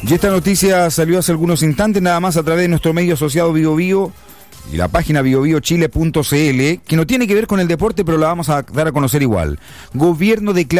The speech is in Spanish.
Y esta noticia salió hace algunos instantes nada más a través de nuestro medio asociado BioBio y la página biobiochile.cl, que no tiene que ver con el deporte, pero la vamos a dar a conocer igual. Gobierno declara